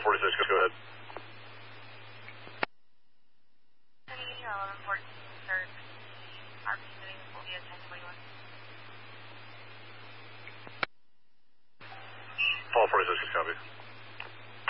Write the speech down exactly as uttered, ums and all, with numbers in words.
forty-six, go ahead. eleven fourteen, third, R P sitting, will be at ten twenty-one. Paul forty-six, copy.